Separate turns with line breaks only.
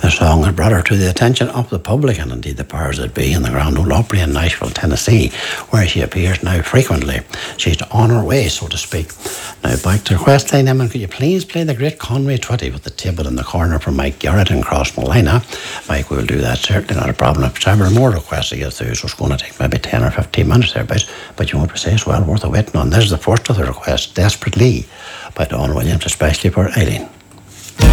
The song has brought her to the attention of the public and indeed the powers that be in the Grand Ole Opry in Nashville, Tennessee, where she appears now frequently. She's on her way, so to speak. Now back to the request line, Emma, could you please play the great Conway Twitty with the table in the corner from Mike Garrett in Crossmolina? Mike will do that, certainly not a problem. I've several more requests to get through, so it's going to take maybe 10 or 15 minutes thereabouts, but you won't be saying it's well worth a waiting on. This is the first of the requests, Desperately, by Don Williams, especially for Eileen.